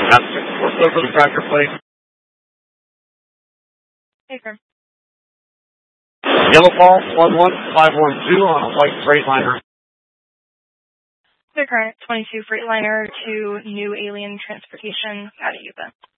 That's it. What's over the cracker plate? Hey, firm. Yellow Fall 11512 on a white Freightliner. The current 22 Freightliner to New Alien Transportation out of Yuba.